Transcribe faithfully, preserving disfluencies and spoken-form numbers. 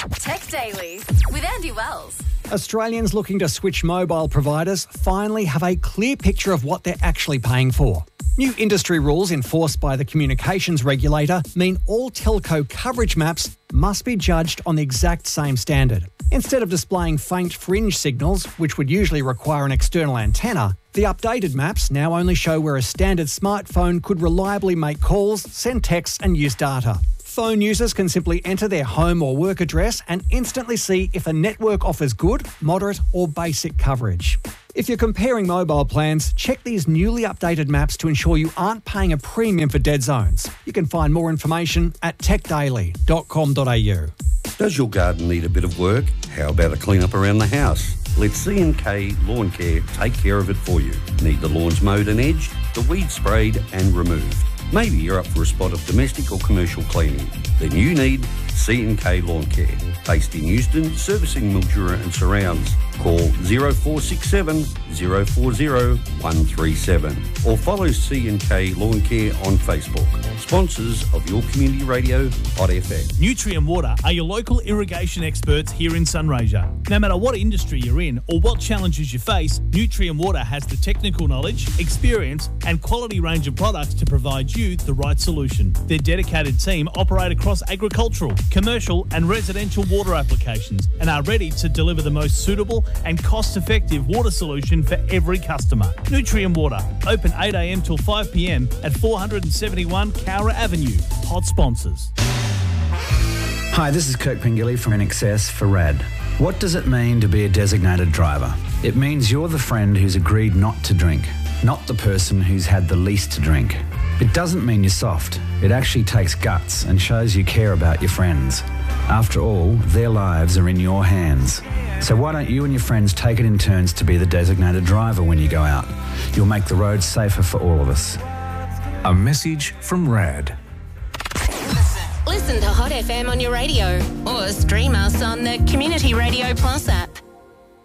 Tech Daily with Andy Wells. Australians looking to switch mobile providers finally have a clear picture of what they're actually paying for. New industry rules enforced by the communications regulator mean all telco coverage maps must be judged on the exact same standard. Instead of displaying faint fringe signals, which would usually require an external antenna, the updated maps now only show where a standard smartphone could reliably make calls, send texts and use data. Phone users can simply enter their home or work address and instantly see if a network offers good, moderate or basic coverage. If you're comparing mobile plans, check these newly updated maps to ensure you aren't paying a premium for dead zones. You can find more information at tech daily dot com dot a u. Does your garden need a bit of work? How about a clean up around the house? Let C and K Lawn Care take care of it for you. Need the lawns mowed and edged, the weeds sprayed and removed? Maybe you're up for a spot of domestic or commercial cleaning. Then you need C and K Lawn Care. Based in Euston, servicing Mildura and surrounds. Call zero four six seven, zero four zero, one three seven or follow C and K Lawn Care on Facebook. Sponsors of your community radio, Hot F M. Nutrien Water are your local irrigation experts here in Sunraysia. No matter what industry you're in or what challenges you face, Nutrien Water has the technical knowledge, experience and quality range of products to provide you the right solution. Their dedicated team operate across agricultural, commercial and residential water applications and are ready to deliver the most suitable and cost-effective water solution for every customer. Nutrien Water, open eight a m till five p m at four seventy-one Cowra Avenue. Hot sponsors. Hi, this is Kirk Pengilly from N X S for R A D. What does it mean to be a designated driver? It means you're the friend who's agreed not to drink, not the person who's had the least to drink. It doesn't mean you're soft. It actually takes guts and shows you care about your friends. After all, their lives are in your hands. So why don't you and your friends take it in turns to be the designated driver when you go out? You'll make the roads safer for all of us. A message from R A D. Listen to Hot F M on your radio or stream us on the Community Radio Plus app.